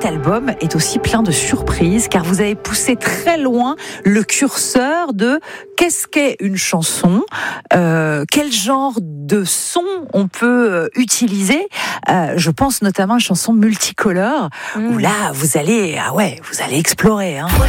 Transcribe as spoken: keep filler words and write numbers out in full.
cet album est aussi plein de surprises, car vous avez poussé très loin le curseur de qu'est-ce qu'est une chanson, euh, quel genre de son on peut euh, utiliser. Euh, je pense notamment à une chanson multicolore, mmh. où là, vous allez, ah ouais, vous allez explorer. Hein.